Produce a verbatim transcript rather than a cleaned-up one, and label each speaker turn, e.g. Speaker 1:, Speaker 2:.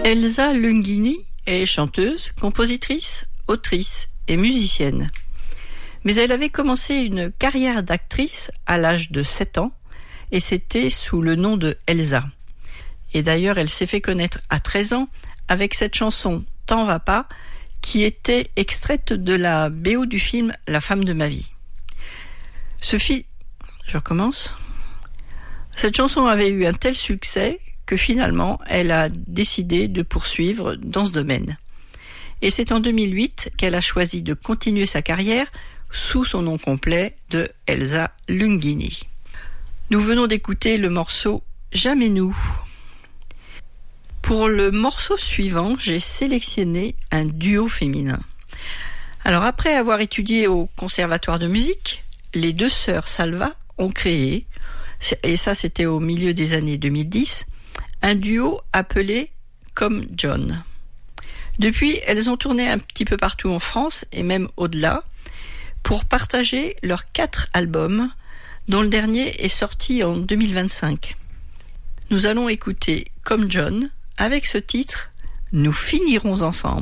Speaker 1: Elsa Lunghini est chanteuse, compositrice, autrice et musicienne. Mais elle avait commencé une carrière d'actrice à l'âge de sept ans et c'était sous le nom de Elsa. Et d'ailleurs, elle s'est fait connaître à treize ans avec cette chanson « T'en va pas » qui était extraite de la B O du film « La femme de ma vie ». Ce film... Je recommence. Cette chanson avait eu un tel succès que finalement, elle a décidé de poursuivre dans ce domaine. Et c'est en deux mille huit qu'elle a choisi de continuer sa carrière sous son nom complet de Elsa Lunghini. Nous venons d'écouter le morceau « Jamais nous ». Pour le morceau suivant, j'ai sélectionné un duo féminin. Alors après avoir étudié au conservatoire de musique, les deux sœurs Salva ont créé, et ça c'était au milieu des années deux mille dix, un duo appelé Comme John. Depuis, elles ont tourné un petit peu partout en France et même au-delà pour partager leurs quatre albums, dont le dernier est sorti en deux mille vingt-cinq. Nous allons écouter Comme John avec ce titre « Nous finirons ensemble ».